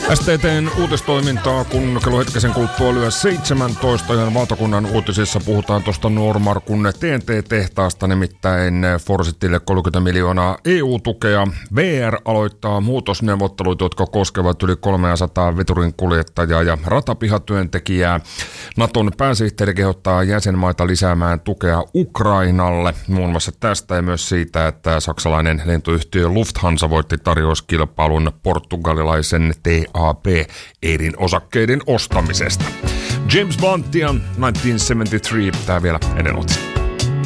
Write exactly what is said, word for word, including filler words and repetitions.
S T T:n uutistoimintaa, kun kello hetkisen kuluttua lyö seitsemäntoista ja valtakunnan uutisissa puhutaan tuosta Normarkun T N T-tehtaasta, nimittäin Forsitille kolmekymmentä miljoonaa E U-tukea. V R aloittaa muutosneuvottelut, jotka koskevat yli kolmesataa veturin kuljettajaa ja ratapihatyöntekijää. Naton pääsihteeri kehottaa jäsenmaita lisäämään tukea Ukrainalle, muun muassa tästä ja myös siitä, että saksalainen lentoyhtiö Lufthansa voitti tarjouskilpailun portugalilaisen T A P Eirin osakkeiden ostamisesta. James Bond ja tuhatyhdeksänsataaseitsemänkymmentäkolme, tää vielä ennen otista.